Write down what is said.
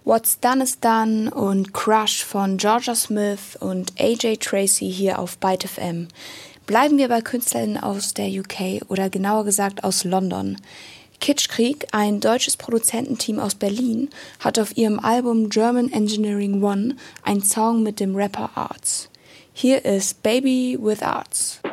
What's Done is Done und Crush von Georgia Smith und AJ Tracey hier auf Byte FM. Bleiben wir bei Künstlerinnen aus der UK oder genauer gesagt aus London. Kitschkrieg, ein deutsches Produzententeam aus Berlin, hat auf ihrem Album German Engineering One einen Song mit dem Rapper Arts. Hier ist Baby with Arts.